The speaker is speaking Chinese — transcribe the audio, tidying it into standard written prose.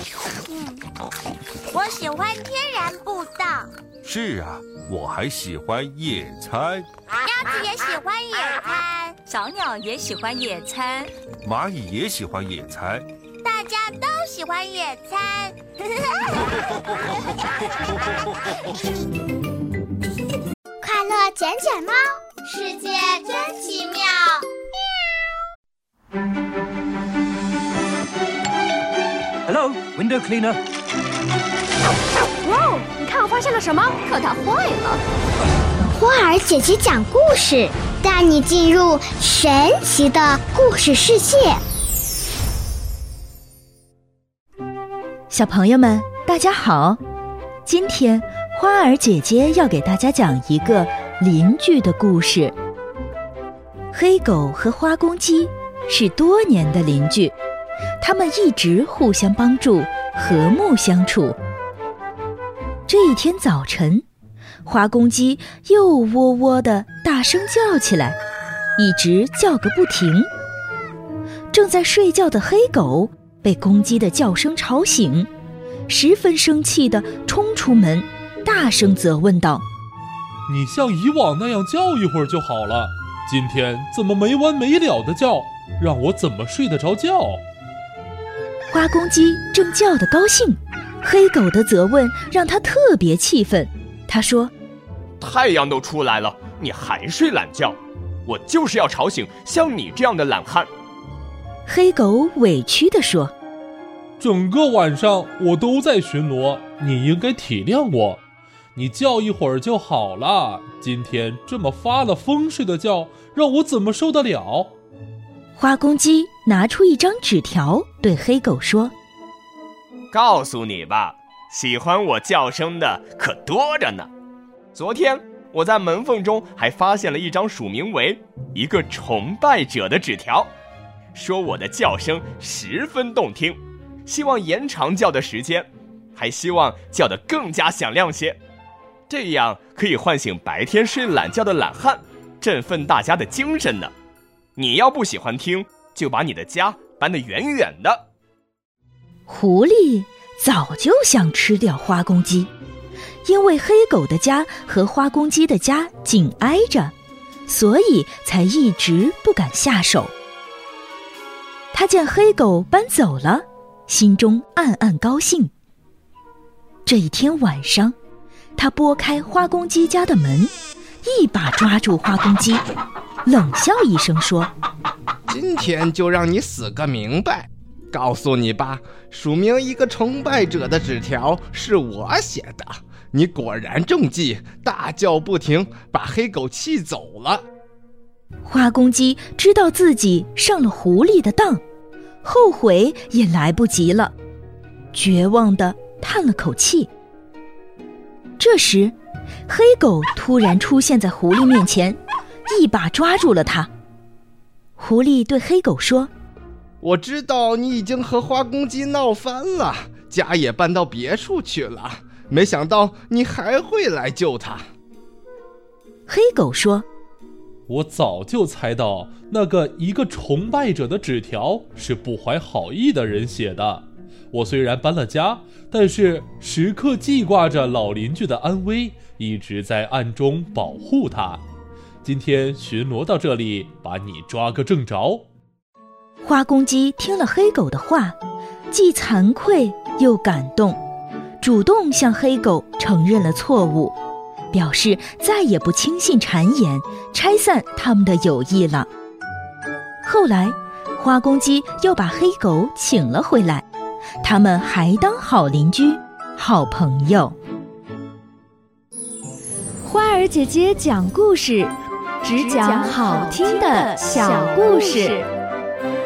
我喜欢天然步道。 是啊，我还喜欢野餐。 鸭子也喜欢野餐， 小鸟也喜欢野餐， 蚂蚁也喜欢野餐， 大家都喜欢野餐。快乐捡捡猫，世界真奇妙。 Hello, window cleaner. 哇哦，你看我发现了什么？课堂坏了。 花儿姐姐讲故事，带你进入神奇的故事世界。 小朋友们，大家好！今天花儿姐姐要给大家讲一个邻居的故事。黑狗和花公鸡是多年的邻居，他们一直互相帮助，和睦相处。这一天早晨，花公鸡又喔喔地大声叫起来，一直叫个不停。正在睡觉的黑狗被公鸡的叫声吵醒，十分生气地冲出门，大声责问道： 你像以往那样叫一会儿就好了，今天怎么没完没了的叫，让我怎么睡得着觉？ 花公鸡正叫得高兴，黑狗的责问让他特别气愤。他说： 太阳都出来了，你还睡懒觉，我就是要吵醒像你这样的懒汉。 黑狗委屈地说： 整个晚上我都在巡逻，你应该体谅我，你叫一会儿就好了，今天这么发了疯似的叫，让我怎么受得了？ 花公鸡拿出一张纸条对黑狗说： 告诉你吧，喜欢我叫声的可多着呢。昨天我在门缝中还发现了一张署名为一个崇拜者的纸条，说我的叫声十分动听，希望延长叫的时间，还希望叫得更加响亮些，这样可以唤醒白天睡懒觉的懒汉，振奋大家的精神呢。你要不喜欢听，就把你的家搬得远远的。 狐狸早就想吃掉花公鸡，因为黑狗的家和花公鸡的家紧挨着，所以才一直不敢下手。他见黑狗搬走了，心中暗暗高兴。这一天晚上，他拨开花公鸡家的门，一把抓住花公鸡，冷笑一声说： 今天就让你死个明白，告诉你吧，署名一个崇拜者的纸条是我写的，你果然中计，大叫不停，把黑狗气走了。 花公鸡知道自己上了狐狸的当，后悔也来不及了，绝望地叹了口气。这时，黑狗突然出现在狐狸面前，一把抓住了它。狐狸对黑狗说： 我知道你已经和花公鸡闹翻了，家也搬到别处去了，没想到你还会来救他。 黑狗说： 我早就猜到那个一个崇拜者的纸条是不怀好意的人写的，我虽然搬了家，但是时刻记挂着老邻居的安危，一直在暗中保护他。今天巡逻到这里，把你抓个正着。 花公鸡听了黑狗的话，既惭愧又感动，主动向黑狗承认了错误，表示再也不轻信谗言，拆散他们的友谊了。后来，花公鸡又把黑狗请了回来，他们还当好邻居、好朋友。 花儿姐姐讲故事，只讲好听的小故事。